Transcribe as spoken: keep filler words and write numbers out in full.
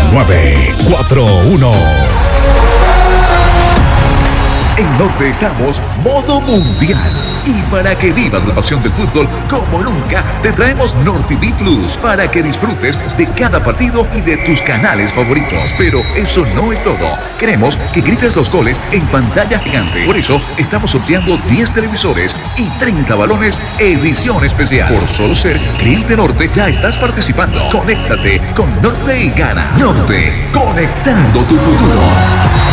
nueve cuatro uno. En Norte estamos modo mundial. Y para que vivas la pasión del fútbol como nunca, te traemos NorTV Plus para que disfrutes de cada partido y de tus canales favoritos. Pero eso no es todo. Queremos que grites los goles en pantalla gigante. Por eso estamos sorteando diez televisores y treinta balones edición especial. Por solo ser cliente Norte ya estás participando. Conéctate con Norte y gana. Norte, conectando tu futuro.